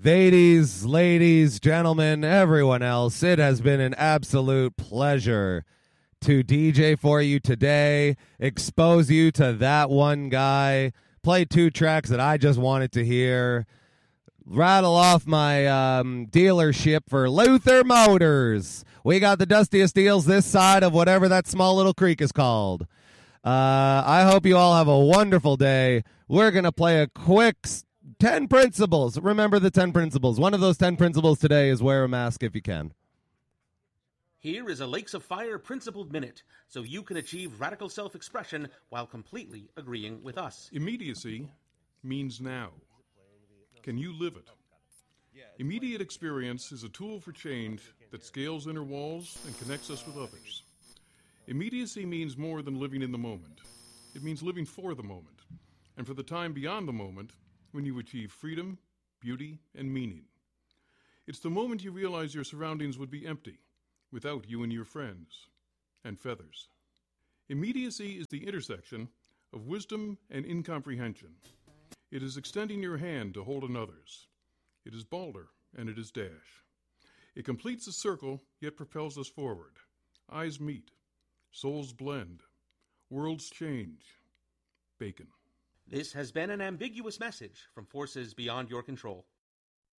Ladies, gentlemen, everyone else, it has been an absolute pleasure to DJ for you today, expose you to that one guy, play 2 tracks that I just wanted to hear, rattle off my dealership for Luther Motors. We got the dustiest deals this side of whatever that small little creek is called. I hope you all have a wonderful day. We're going to play a quick 10 principles. Remember the 10 principles. One of those 10 principles today is wear a mask if you can. Here is a Lakes of Fire Principled Minute, so you can achieve radical self-expression while completely agreeing with us. Immediacy means now. Can you live it? Immediate experience is a tool for change that scales inner walls and connects us with others. Immediacy means more than living in the moment. It means living for the moment, and for the time beyond the moment, when you achieve freedom, beauty, and meaning. It's the moment you realize your surroundings would be empty without you and your friends and feathers. Immediacy is the intersection of wisdom and incomprehension. It is extending your hand to hold another's. It is balder and it is dash. It completes a circle, yet propels us forward. Eyes meet. Souls blend. Worlds change. Bacon. This has been an ambiguous message from forces beyond your control.